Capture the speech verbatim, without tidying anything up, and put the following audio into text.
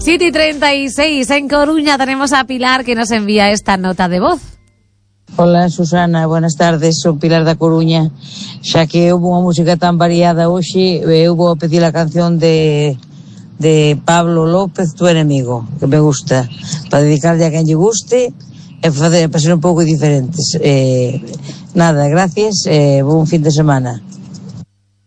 siete y treinta y seis, en Coruña tenemos a Pilar que nos envía esta nota de voz. Hola Susana, buenas tardes, son Pilar da Coruña. Xa que hubo unha música tan variada hoxe, eu vou pedir a canción de de Pablo López, Tu enemigo, que me gusta, para dedicarle a quen lle guste e facer, para ser un pouco diferentes. Eh, nada, gracias, eh, bon fin de semana.